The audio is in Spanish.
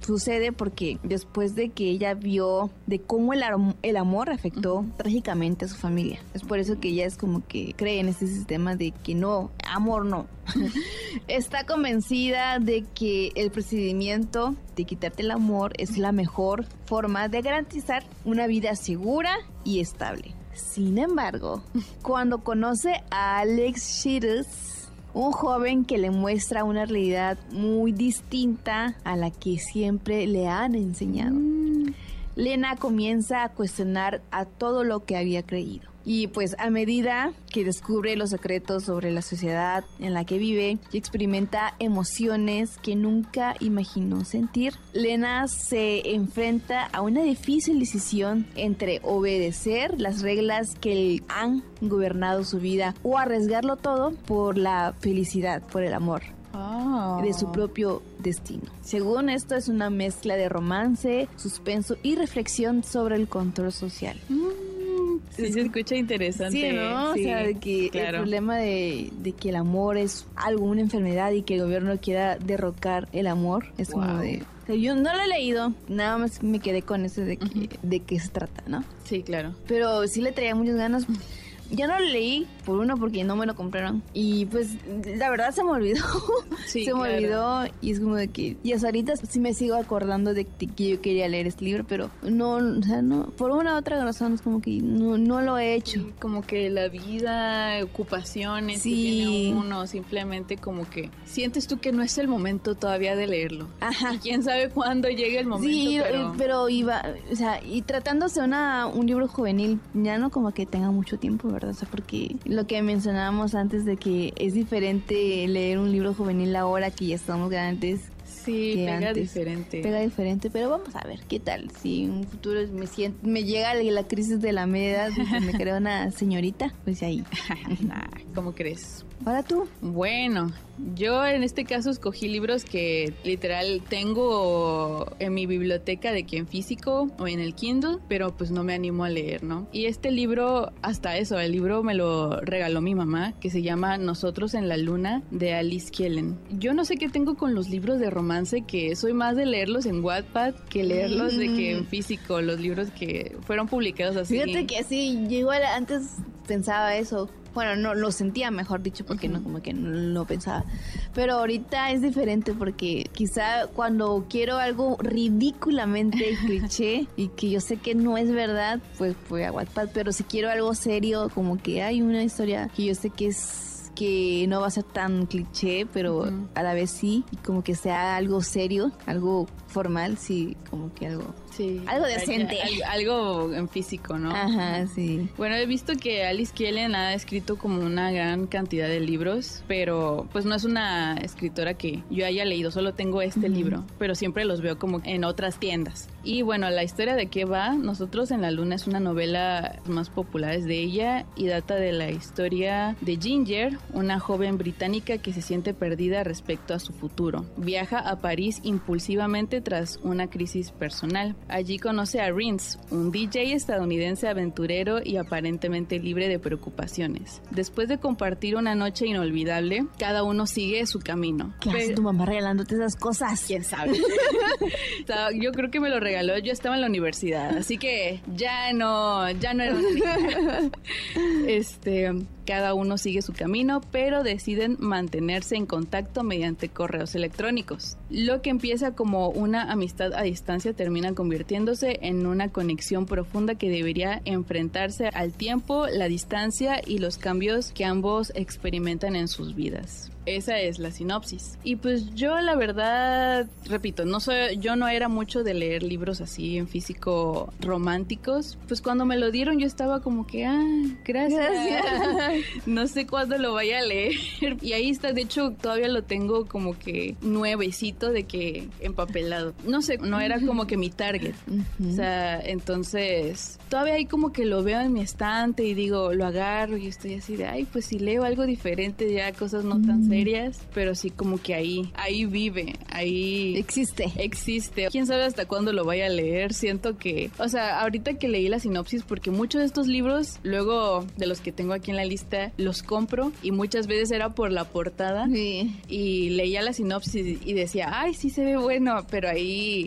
sucede porque después de que ella vio de cómo el amor afectó trágicamente a su familia. Es por eso que ella es como que cree en este sistema de que no, amor no. Está convencida de que el procedimiento de quitarte el amor es la mejor forma de garantizar una vida segura y estable. Sin embargo, cuando conoce a Alex Shields, un joven que le muestra una realidad muy distinta a la que siempre le han enseñado, Lena comienza a cuestionar a todo lo que había creído. Y pues a medida que descubre los secretos sobre la sociedad en la que vive y experimenta emociones que nunca imaginó sentir, Lena se enfrenta a una difícil decisión entre obedecer las reglas que han gobernado su vida o arriesgarlo todo por la felicidad, por el amor. De su propio destino. Según esto, es una mezcla de romance, suspenso y reflexión sobre el control social. Sí, se escucha interesante. Sí, ¿no? Sí, o sea, de que claro, el problema de que el amor es algo, una enfermedad, y que el gobierno quiera derrocar el amor, es como de... O sea, yo no lo he leído, nada más me quedé con eso de que, de qué se trata, ¿no? Sí, claro. Pero sí le traía muchas ganas. Ya no lo leí, por uno, porque no me lo compraron. Y pues, la verdad se me olvidó. Sí, se me olvidó. Y es como de que... Y hasta ahorita sí me sigo acordando de que yo quería leer este libro, pero no, o sea, no. Por una u otra razón es como que no lo he hecho. Sí, como que la vida, ocupaciones que tiene uno, simplemente como que sientes tú que no es el momento todavía de leerlo. Ajá. Y quién sabe cuándo llegue el momento. Sí, pero iba... O sea, y tratándose un libro juvenil, ya no como que tenga mucho tiempo, ¿verdad? O sea, porque lo que mencionábamos antes de que es diferente leer un libro juvenil ahora que ya estamos grandes. Sí, pega diferente. Pega diferente, pero vamos a ver qué tal. Si en un futuro me llega la crisis de la media edad y me creo una señorita, pues ahí. ¿Cómo crees? ¿Para tú? Bueno, yo en este caso escogí libros que literal tengo en mi biblioteca de que en físico o en el Kindle, pero pues no me animo a leer, ¿no? Y este libro, hasta eso, el libro me lo regaló mi mamá, que se llama Nosotros en la Luna, de Alice Kiellen. Yo no sé qué tengo con los libros de romance, que soy más de leerlos en Wattpad que leerlos de que en físico, los libros que fueron publicados así. Fíjate que sí, yo igual antes pensaba eso. Bueno, no lo sentía, mejor dicho, porque no, como que no lo pensaba. Pero ahorita es diferente porque quizá cuando quiero algo ridículamente cliché y que yo sé que no es verdad, pues voy a Wattpad. Pero si quiero algo serio, como que hay una historia que yo sé que no va a ser tan cliché, pero a la vez sí, y como que sea algo serio, algo formal, sí, como que algo... Sí, algo decente. Algo en físico, ¿no? Ajá, sí. Bueno, he visto que Alice Kiellen ha escrito como una gran cantidad de libros, pero pues no es una escritora que yo haya leído, solo tengo este libro, pero siempre los veo como en otras tiendas. Y bueno, la historia de qué va, Nosotros en la Luna, es una novela más popular de ella y data de la historia de Ginger, una joven británica que se siente perdida respecto a su futuro. Viaja a París impulsivamente tras una crisis personal. Allí conoce a Rince, un DJ estadounidense aventurero y aparentemente libre de preocupaciones. Después de compartir una noche inolvidable, cada uno sigue su camino. ¿Qué hace tu mamá regalándote esas cosas? ¿Quién sabe? Yo creo que me lo regaló, yo estaba en la universidad, así que ya no era una niña. Cada uno sigue su camino, pero deciden mantenerse en contacto mediante correos electrónicos. Lo que empieza como una amistad a distancia termina convirtiéndose en una conexión profunda que debería enfrentarse al tiempo, la distancia y los cambios que ambos experimentan en sus vidas. Esa es la sinopsis. Y pues yo la verdad, repito, yo no era mucho de leer libros así en físico románticos. Pues cuando me lo dieron yo estaba como que, gracias. No sé cuándo lo vaya a leer. Y ahí está, de hecho todavía lo tengo como que nuevecito de que empapelado. No sé, no era como que mi target. O sea, entonces todavía ahí como que lo veo en mi estante y digo, lo agarro y estoy así de, pues si leo algo diferente, ya cosas no tan serias, pero sí como que ahí vive, ahí existe. Quién sabe hasta cuándo lo vaya a leer. Siento que, o sea, ahorita que leí la sinopsis, porque muchos de estos libros, luego de los que tengo aquí en la lista, los compro y muchas veces era por la portada y leía la sinopsis y decía, sí se ve bueno, pero ahí